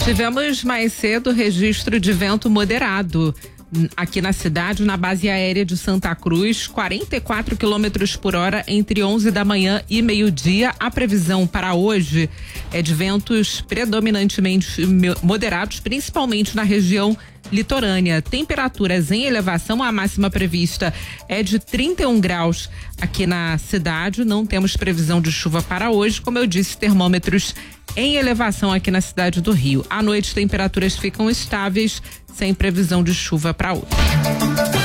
Tivemos mais cedo registro de vento moderado aqui na cidade, na base aérea de Santa Cruz, 44 quilômetros por hora entre 11 da manhã e meio-dia. A previsão para hoje é de ventos predominantemente moderados, principalmente na região litorânea. Temperaturas em elevação, a máxima prevista é de 31 graus aqui na cidade. Não temos previsão de chuva para hoje, como eu disse, termômetros em elevação aqui na cidade do Rio. À noite, temperaturas ficam estáveis, sem previsão de chuva para hoje.